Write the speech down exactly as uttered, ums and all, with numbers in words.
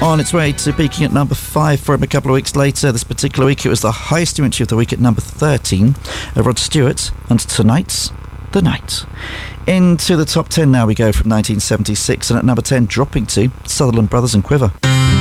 On its way to peaking at number five for him a couple of weeks later. This particular week it was the highest new entry of the week at number thirteen. Rod Stewart and Tonight's the Night. Into the top ten now we go from nineteen seventy-six, and at number ten dropping to Sutherland Brothers and Quiver.